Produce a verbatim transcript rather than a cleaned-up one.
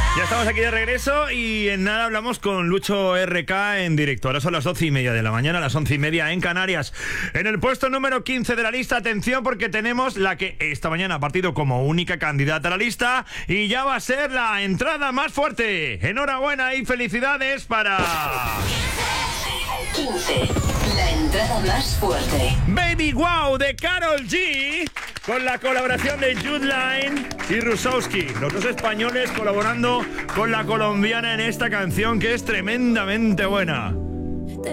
Ya estamos aquí de regreso y en nada hablamos con Lucho R K en directo. Ahora son las doce y media de la mañana, las once y media en Canarias. En el puesto número quince de la lista, atención porque tenemos la que esta mañana ha partido como única candidata a la lista y ya va a ser la entrada más fuerte. Enhorabuena y felicidades para... quince. La entrada más fuerte. Baby Wow de Karol G, con la colaboración de Jude Line y Rusowski, los dos españoles colaborando con la colombiana en esta canción que es tremendamente buena.